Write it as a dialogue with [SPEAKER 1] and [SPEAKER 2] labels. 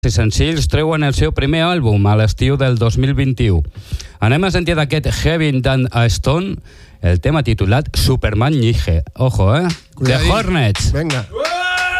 [SPEAKER 1] i senzills treuen el seu primer àlbum a l'estiu del 2021. Anem a sentir d'aquest Heaven Than a Stone el tema titulat Superman Nige. Ojo, The Hornets.
[SPEAKER 2] Venga.